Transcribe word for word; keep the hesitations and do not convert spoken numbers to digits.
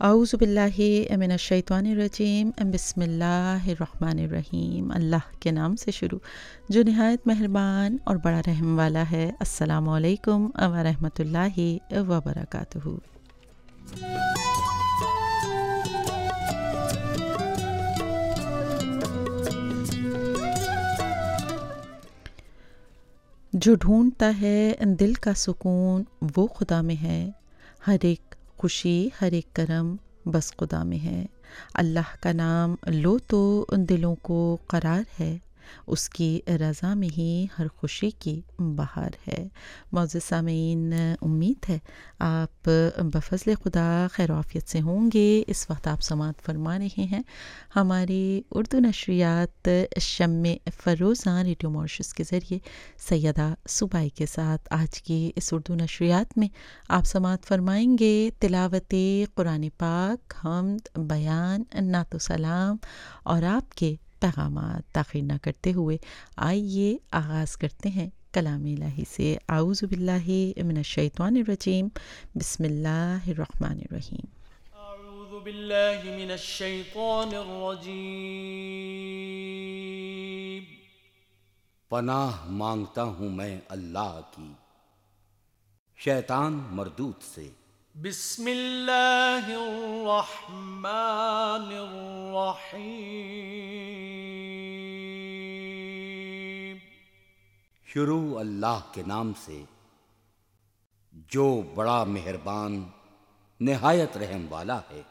اعوذ باللہ من الشیطان الرجیم بسم اللہ الرحمن الرحیم۔ اللہ کے نام سے شروع جو نہایت مہربان اور بڑا رحم والا ہے۔ السلام علیکم ورحمۃ اللہ وبرکاتہ۔ جو ڈھونڈتا ہے دل کا سکون وہ خدا میں ہے، ہر ایک خوشی ہر ایک کرم بس خدا میں ہے۔ اللہ کا نام لو تو دلوں کو قرار ہے، اس کی رضا میں ہی ہر خوشی کی بہار ہے۔ معزز سامعین، امید ہے آپ بفضل خدا خیر و عافیت سے ہوں گے۔ اس وقت آپ سماعت فرما رہے ہیں ہماری اردو نشریات شمع فروزاں ریڈیو ماریشس کے ذریعے سیدہ صوبائی کے ساتھ۔ آج کی اس اردو نشریات میں آپ سماعت فرمائیں گے تلاوت قرآن پاک، حمد، بیان، نعت و سلام اور آپ کے پیغامات۔ تاخیر نہ کرتے ہوئے آئیے آغاز کرتے ہیں کلام الہی سے۔ اعوذ باللہ من الشیطان الرجیم، بسم اللہ الرحمن الرحیم۔ اعوذ باللہ من الشیطان الرجیم، پناہ مانگتا ہوں میں اللہ کی شیطان مردود سے۔ بسم اللہ الرحمن الرحیم۔ شروع اللہ کے نام سے جو بڑا مہربان نہایت رحم والا ہے۔